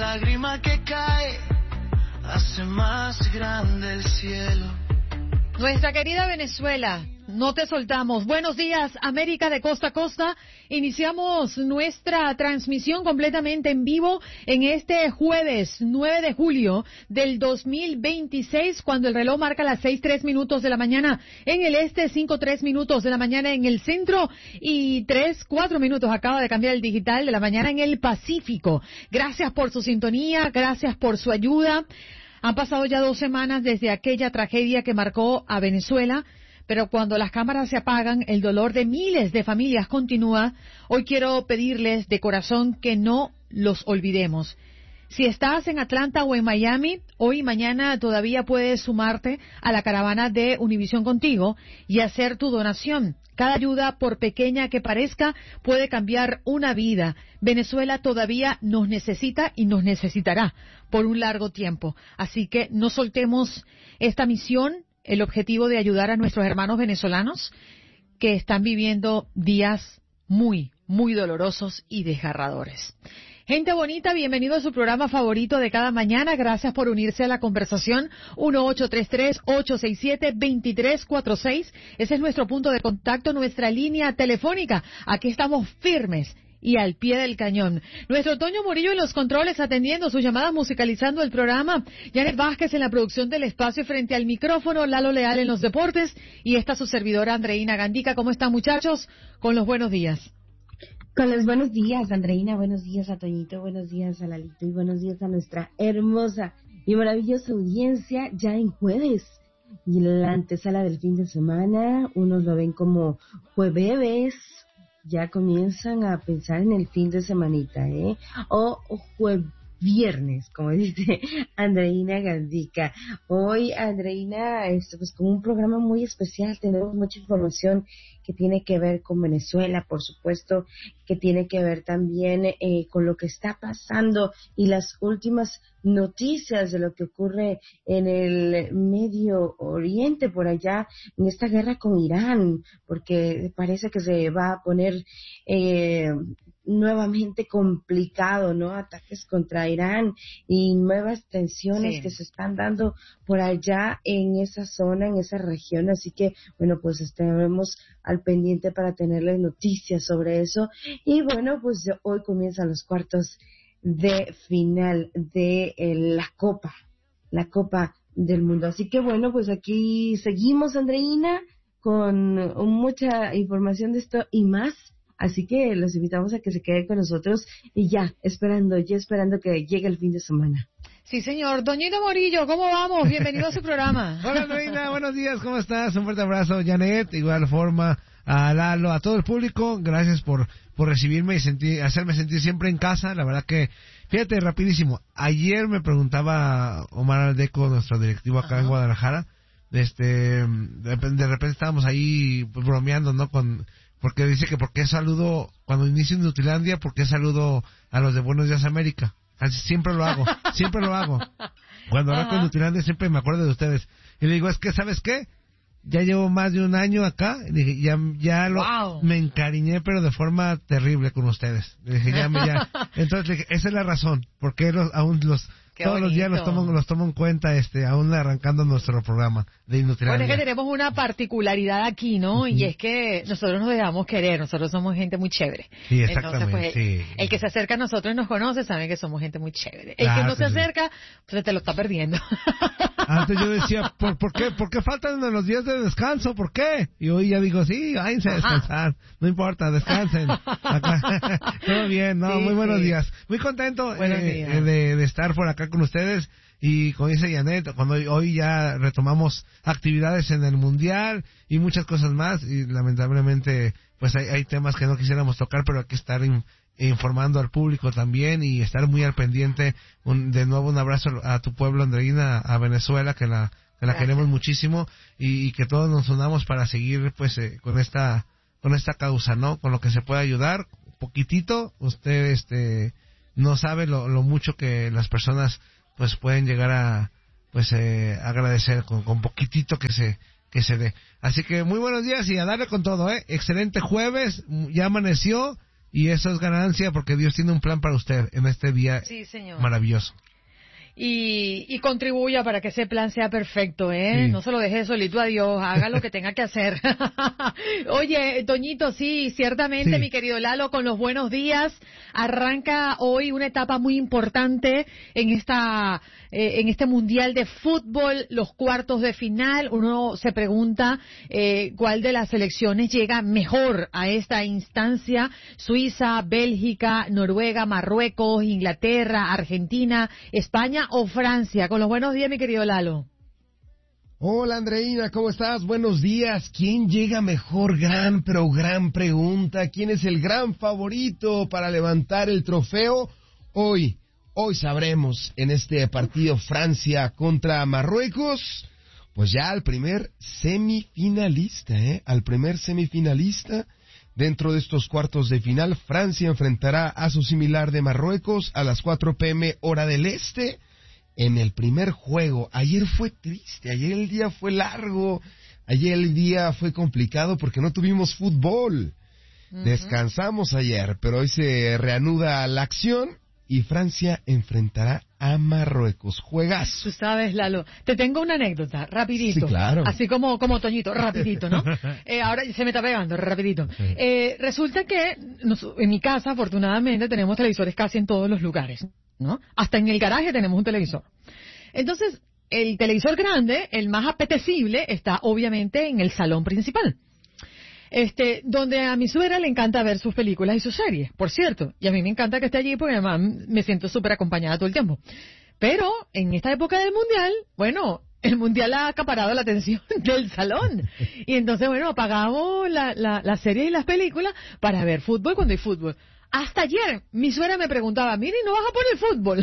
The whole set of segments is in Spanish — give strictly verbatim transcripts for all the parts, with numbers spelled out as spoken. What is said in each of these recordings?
lágrima que cae hace más grande el cielo. Nuestra querida Venezuela, no te soltamos. Buenos días, América de costa a costa. Iniciamos nuestra transmisión completamente en vivo en este jueves nueve de julio del dos mil veintiséis, cuando el reloj marca las seis tres minutos de la mañana en el este, cinco tres minutos de la mañana en el centro y tres cuatro minutos acaba de cambiar el digital de la mañana en el Pacífico. Gracias por su sintonía, gracias por su ayuda. Han pasado ya dos semanas desde aquella tragedia que marcó a Venezuela, pero cuando las cámaras se apagan, el dolor de miles de familias continúa. Hoy quiero pedirles de corazón que no los olvidemos. Si estás en Atlanta o en Miami, hoy y mañana todavía puedes sumarte a la caravana de Univisión Contigo y hacer tu donación. Cada ayuda, por pequeña que parezca, puede cambiar una vida. Venezuela todavía nos necesita y nos necesitará por un largo tiempo. Así que no soltemos esta misión, el objetivo de ayudar a nuestros hermanos venezolanos que están viviendo días muy, muy dolorosos y desgarradores. Gente bonita, bienvenido a su programa favorito de cada mañana. Gracias por unirse a la conversación. uno ocho tres tres, ocho seis siete, dos tres cuatro seis. Ese es nuestro punto de contacto, nuestra línea telefónica. Aquí estamos firmes y al pie del cañón. Nuestro Toño Murillo en los controles atendiendo sus llamadas, musicalizando el programa. Janet Vázquez en la producción del espacio frente al micrófono. Lalo Leal en los deportes. Y esta su servidora Andreina Gandica. ¿Cómo están, muchachos? Con los buenos días. Con los buenos días, Andreina, buenos días a Toñito, buenos días a Lalito y buenos días a nuestra hermosa y maravillosa audiencia ya en jueves. Y la antesala del fin de semana, unos lo ven como jueves, ya comienzan a pensar en el fin de semanita, ¿eh? O, o jueves. Viernes, como dice Andreina Gandica. Hoy, Andreina, este, pues con un programa muy especial, tenemos mucha información que tiene que ver con Venezuela, por supuesto, que tiene que ver también eh, con lo que está pasando y las últimas noticias de lo que ocurre en el Medio Oriente, por allá, en esta guerra con Irán, porque parece que se va a poner eh, nuevamente complicado, ¿no? Ataques contra Irán y nuevas tensiones sí. que se están dando por allá en esa zona, en esa región, así que, bueno, pues estaremos al pendiente para tenerles noticias sobre eso. Y bueno, pues hoy comienzan los cuartos de final de eh, la Copa, la Copa del Mundo. Así que bueno, pues aquí seguimos, Andreina, con mucha información de esto y más. Así que los invitamos a que se queden con nosotros y ya, esperando, ya esperando que llegue el fin de semana. Sí, señor. Doñito Morillo, ¿cómo vamos? Bienvenido a su programa. Hola, Andreina, buenos días, ¿cómo estás? Un fuerte abrazo, Janet, igual forma, a Lalo, a todo el público. Gracias por por recibirme y sentir, hacerme sentir siempre en casa. La verdad que, fíjate, rapidísimo, ayer me preguntaba Omar Aldeco, nuestro directivo acá Ajá. en Guadalajara, este, de, de repente estábamos ahí pues, bromeando, ¿no? Con porque dice que por qué saludo, cuando inicio en Nutilandia, por qué saludo a los de Buenos Días América. Así siempre lo hago, siempre lo hago. Cuando hablo con Nutilandia siempre me acuerdo de ustedes. Y le digo, es que, ¿sabes qué? Ya llevo más de un año acá, y dije, ya, ya lo, wow. me encariñé, pero de forma terrible con ustedes. Le dije, ya, me, ya. Entonces le dije, esa es la razón, porque los, aún los, Qué todos bonito. los días los tomo, los tomo en cuenta, este, aún arrancando nuestro programa de Inutilandia. Bueno, es que tenemos una particularidad aquí, ¿no? Uh-huh. Y es que nosotros nos dejamos querer, nosotros somos gente muy chévere. Sí, exactamente, Entonces, pues, sí. El que se acerca a nosotros y nos conoce sabe que somos gente muy chévere. El Claro, que no se sí. acerca, pues te lo está perdiendo. Antes yo decía, ¿por, por qué por qué faltan los días de descanso? ¿Por qué? Y hoy ya digo, sí, váyanse a descansar. No importa, descansen. Acá. Todo bien, ¿no? Sí, muy buenos sí. días. Muy contento buenos eh, días. De, de estar por acá con ustedes. Y como dice Janet, cuando hoy, hoy ya retomamos actividades en el Mundial y muchas cosas más. Y lamentablemente, pues hay, hay temas que no quisiéramos tocar, pero hay que estar in, informando al público también y estar muy al pendiente. Un, de nuevo un abrazo a tu pueblo, Andreina, a Venezuela, que la, que la queremos muchísimo y, y que todos nos unamos para seguir pues eh, con esta con esta causa, ¿no? Con lo que se puede ayudar, poquitito. Usted este no sabe lo, lo mucho que las personas pues pueden llegar a pues eh, agradecer con, con poquitito que se que se dé. Así que muy buenos días y a darle con todo, ¿eh? Excelente jueves, ya amaneció. Y eso es ganancia porque Dios tiene un plan para usted en este día sí, señor. maravilloso. Y, y contribuya para que ese plan sea perfecto, ¿eh? Sí. No se lo deje solito a Dios, haga lo que tenga que hacer. Oye, Toñito, sí, ciertamente, Sí. mi querido Lalo, con los buenos días, arranca hoy una etapa muy importante en esta, eh, en este Mundial de Fútbol, los cuartos de final. Uno se pregunta eh, cuál de las selecciones llega mejor a esta instancia. Suiza, Bélgica, Noruega, Marruecos, Inglaterra, Argentina, España o Francia. Con los buenos días, mi querido Lalo. Hola Andreina, ¿cómo estás? Buenos días. ¿Quién llega mejor? Gran, pero gran pregunta. ¿Quién es el gran favorito para levantar el trofeo? Hoy, hoy sabremos en este partido Francia contra Marruecos. Pues ya al primer semifinalista, ¿eh? Al primer semifinalista. Dentro de estos cuartos de final, Francia enfrentará a su similar de Marruecos a las cuatro pm hora del este. En el primer juego, ayer fue triste, ayer el día fue largo, ayer el día fue complicado porque no tuvimos fútbol. Uh-huh. Descansamos ayer, pero hoy se reanuda la acción y Francia enfrentará a Marruecos. Juegazo. Tú sabes, Lalo, te tengo una anécdota, rapidito. Sí, claro. Así como, como Toñito, rapidito, ¿no? Eh, ahora se me está pegando, rapidito. Sí. Eh, resulta que nos, en mi casa, afortunadamente, tenemos televisores casi en todos los lugares, ¿no? Hasta en el garaje tenemos un televisor. Entonces, el televisor grande, el más apetecible, está obviamente en el salón principal. Este, donde a mi suegra le encanta ver sus películas y sus series, por cierto. Y a mí me encanta que esté allí porque además me siento súper acompañada todo el tiempo. Pero, en esta época del Mundial, bueno, el Mundial ha acaparado la atención del salón. Y entonces, bueno, apagamos la, la, la serie y las películas para ver fútbol cuando hay fútbol. Hasta ayer, mi suegra me preguntaba, mire, ¿no vas a poner fútbol?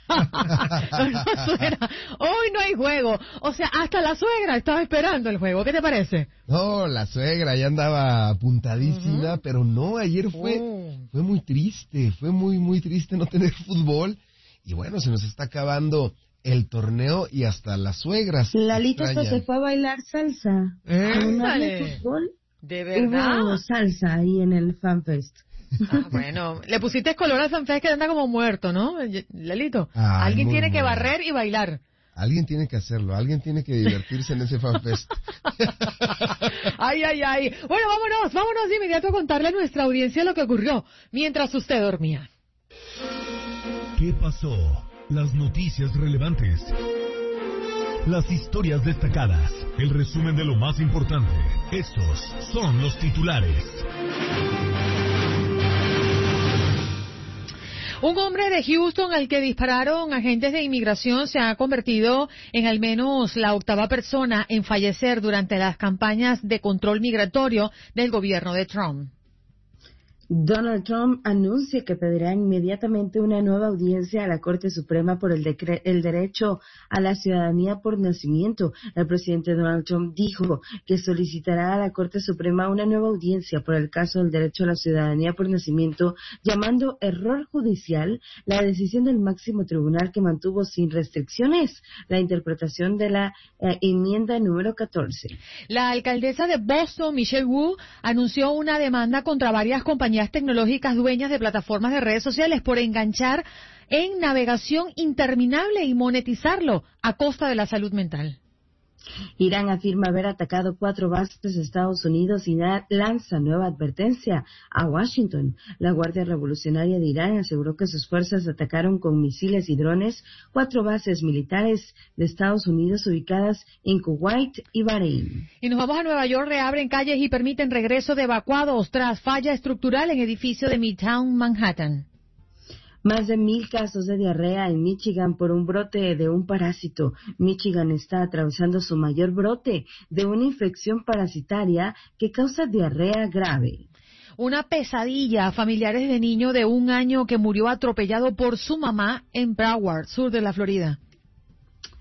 No, suegra, hoy no hay juego. O sea, hasta la suegra estaba esperando el juego. ¿Qué te parece? No, la suegra ya andaba apuntadísima, uh-huh. Pero no, ayer fue, oh. fue muy triste, fue muy, muy triste no tener fútbol. Y bueno, se nos está acabando el torneo y hasta las suegras. Lalito se fue a bailar salsa. ¿Eh? ¿De fútbol? ¿De verdad? Hubo salsa ahí en el FanFest. Ah, bueno, le pusiste color al FanFest que anda como muerto, ¿no, Lalito? Ay, alguien tiene bueno. que barrer y bailar. Alguien tiene que hacerlo, alguien tiene que divertirse en ese FanFest. Ay, ay, ay. Bueno, vámonos, vámonos de inmediato a contarle a nuestra audiencia lo que ocurrió mientras usted dormía. ¿Qué pasó? Las noticias relevantes. Las historias destacadas. El resumen de lo más importante. Estos son los titulares. Un hombre de Houston al que dispararon agentes de inmigración se ha convertido en al menos la octava persona en fallecer durante las campañas de control migratorio del gobierno de Trump. Donald Trump anuncia que pedirá inmediatamente una nueva audiencia a la Corte Suprema por el, decre- el derecho a la ciudadanía por nacimiento. El presidente Donald Trump dijo que solicitará a la Corte Suprema una nueva audiencia por el caso del derecho a la ciudadanía por nacimiento, llamando error judicial la decisión del máximo tribunal que mantuvo sin restricciones la interpretación de la eh, enmienda número catorce. La alcaldesa de Boston, Michelle Wu, anunció una demanda contra varias compañías tecnológicas dueñas de plataformas de redes sociales por enganchar en navegación interminable y monetizarlo a costa de la salud mental. Irán afirma haber atacado cuatro bases de Estados Unidos y lanza nueva advertencia a Washington. La Guardia Revolucionaria de Irán aseguró que sus fuerzas atacaron con misiles y drones cuatro bases militares de Estados Unidos ubicadas en Kuwait y Bahrein. Y nos vamos a Nueva York. Reabren calles y permiten regreso de evacuados tras falla estructural en edificio de Midtown Manhattan. Más de mil casos de diarrea en Michigan por un brote de un parásito. Michigan está atravesando su mayor brote de una infección parasitaria que causa diarrea grave. Una pesadilla a familiares de niño de un año que murió atropellado por su mamá en Broward, sur de la Florida.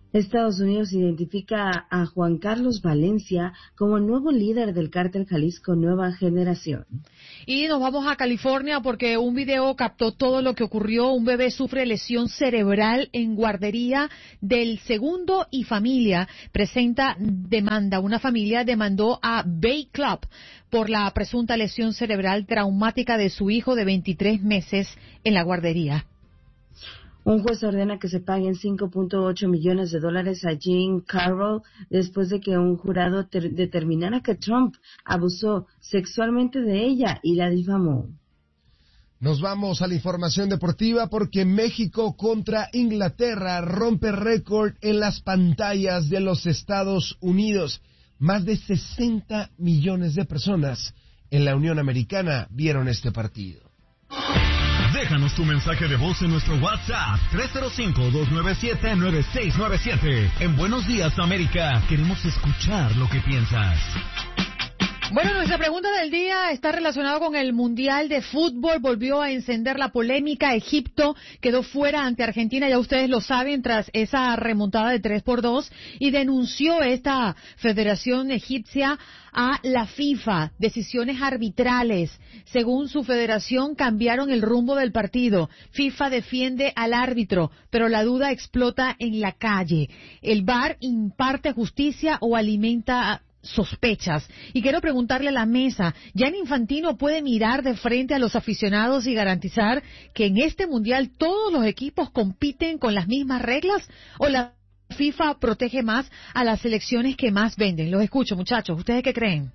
Estados Unidos identifica a Juan Carlos Valencia como nuevo líder del cártel Jalisco Nueva Generación. Y nos vamos a California porque un video captó todo lo que ocurrió. Un bebé sufre lesión cerebral en guardería del Segundo y familia presenta demanda. Una familia demandó a Bay Club por la presunta lesión cerebral traumática de su hijo de veintitrés meses en la guardería. Un juez ordena que se paguen cinco punto ocho millones de dólares a Jean Carroll después de que un jurado ter- determinara que Trump abusó sexualmente de ella y la difamó. Nos vamos a la información deportiva porque México contra Inglaterra rompe récord en las pantallas de los Estados Unidos. Más de sesenta millones de personas en la Unión Americana vieron este partido. Déjanos tu mensaje de voz en nuestro WhatsApp tres cero cinco, dos nueve siete, nueve seis nueve siete. En Buenos Días, América, queremos escuchar lo que piensas. Bueno, nuestra pregunta del día está relacionada con el Mundial de Fútbol. Volvió a encender la polémica. Egipto quedó fuera ante Argentina, ya ustedes lo saben, tras esa remontada de tres por dos, y denunció esta Federación Egipcia a la FIFA. Decisiones arbitrales. Según su federación, cambiaron el rumbo del partido. FIFA defiende al árbitro, pero la duda explota en la calle. ¿El V A R imparte justicia o alimenta sospechas? Y quiero preguntarle a la mesa, ¿Gianni Infantino puede mirar de frente a los aficionados y garantizar que en este mundial todos los equipos compiten con las mismas reglas? ¿O la FIFA protege más a las selecciones que más venden? Los escucho, muchachos. ¿Ustedes qué creen?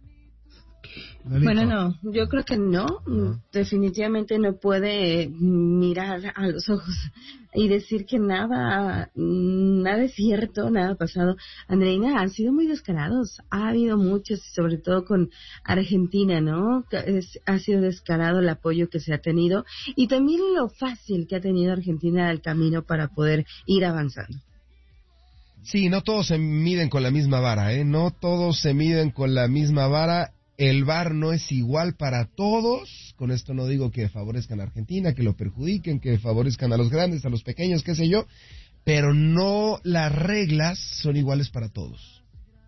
Bueno, no, yo creo que no, uh-huh. Definitivamente no puede mirar a los ojos y decir que nada, nada es cierto, nada ha pasado. Andreina, han sido muy descarados, ha habido muchos, sobre todo con Argentina, ¿no? Es, ha sido descarado el apoyo que se ha tenido y también lo fácil que ha tenido Argentina el camino para poder ir avanzando. Sí, no todos se miden con la misma vara, ¿eh? No todos se miden con la misma vara. El V A R no es igual para todos. Con esto no digo que favorezcan a Argentina, que lo perjudiquen, que favorezcan a los grandes, a los pequeños, qué sé yo. Pero no las reglas son iguales para todos.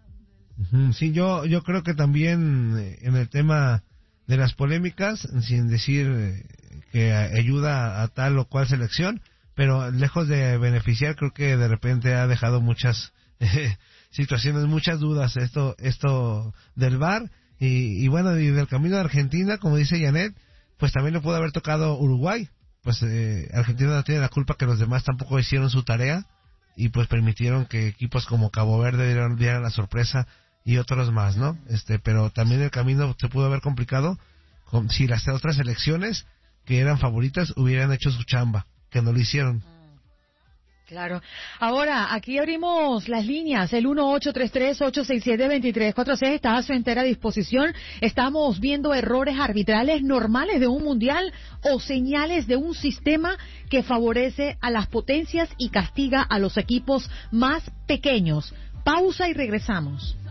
Sí, yo yo creo que también en el tema de las polémicas, sin decir que ayuda a tal o cual selección, pero lejos de beneficiar, creo que de repente ha dejado muchas eh, situaciones, muchas dudas esto esto del V A R. Y, y bueno, y del camino de Argentina, como dice Janet, pues también le pudo haber tocado Uruguay. Pues eh, Argentina no tiene la culpa que los demás tampoco hicieron su tarea y pues permitieron que equipos como Cabo Verde dieran, dieran la sorpresa y otros más, ¿no? Este, pero también el camino se pudo haber complicado con, si las otras selecciones que eran favoritas hubieran hecho su chamba, que no lo hicieron. Claro. Ahora, aquí abrimos las líneas, el uno ocho tres tres, ocho seis siete, dos tres cuatro seis está a su entera disposición. Estamos viendo errores arbitrales normales de un mundial o señales de un sistema que favorece a las potencias y castiga a los equipos más pequeños. Pausa y regresamos.